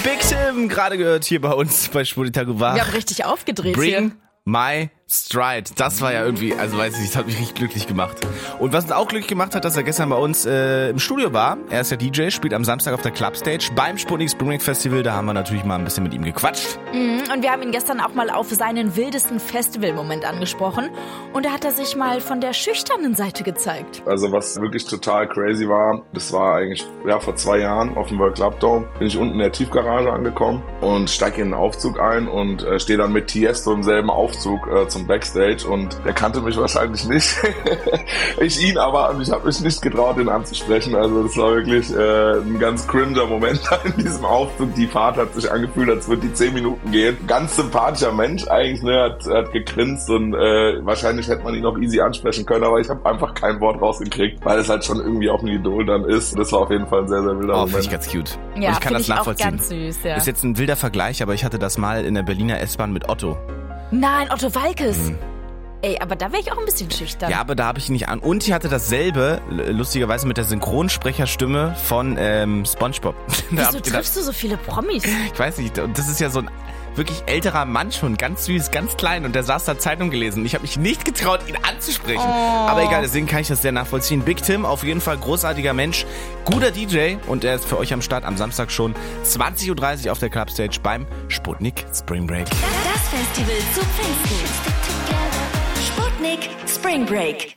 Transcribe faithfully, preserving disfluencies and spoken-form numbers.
Big Tim, gerade gehört hier bei uns bei Sputnik Tagebuch. Wir haben richtig aufgedreht Bring hier. My Stride. Das war ja irgendwie, also weiß ich nicht, das hat mich richtig glücklich gemacht. Und was uns auch glücklich gemacht hat, dass er gestern bei uns äh, im Studio war. Er ist ja D J, spielt am Samstag auf der Clubstage beim Sputnik Spring Break Festival. Da haben wir natürlich mal ein bisschen mit ihm gequatscht. Mhm, und wir haben ihn gestern auch mal auf seinen wildesten Festivalmoment angesprochen. Und da hat er sich mal von der schüchternen Seite gezeigt. Also was wirklich total crazy war, das war eigentlich ja vor zwei Jahren auf dem World Club Dome. Bin ich unten in der Tiefgarage angekommen und steige in den Aufzug ein und äh, stehe dann mit Tiesto im selben Aufzug äh, zum Backstage und der kannte mich wahrscheinlich nicht. Ich ihn aber und ich habe mich nicht getraut, ihn anzusprechen. Also das war wirklich äh, ein ganz cringer Moment in diesem Aufzug. Die Fahrt hat sich angefühlt, als würde die zehn Minuten gehen. Ganz sympathischer Mensch eigentlich, ne, hat, hat gegrinst und äh, wahrscheinlich hätte man ihn auch easy ansprechen können, aber ich habe einfach kein Wort rausgekriegt, weil es halt schon irgendwie auch ein Idol dann ist. Das war auf jeden Fall ein sehr, sehr wilder Oh, Moment. finde ich ganz cute. Ja, und ich kann das find ich nachvollziehen. auch ganz süß, ja. Ist jetzt ein wilder Vergleich, aber ich hatte das mal in der Berliner S-Bahn mit Otto. Nein, Otto Waalkes. Mhm. Ey, aber da wäre ich auch ein bisschen schüchtern. Ja, aber da habe ich ihn nicht an. Und ich hatte dasselbe, lustigerweise mit der Synchronsprecherstimme von ähm, SpongeBob. Da hab Wieso ich gedacht, triffst du so viele Promis? ich weiß nicht, und das ist ja so ein wirklich älterer Mann schon, ganz süß, ganz klein und der saß da Zeitung gelesen. Ich habe mich nicht getraut, ihn anzusprechen. Oh. Aber egal, deswegen kann ich das sehr nachvollziehen. Big Tim, auf jeden Fall großartiger Mensch, guter D J und er ist für euch am Start am Samstag schon zwanzig Uhr dreißig auf der Clubstage beim Sputnik Spring Break. Das Festival zu Pfingsten. Sputnik Spring Break.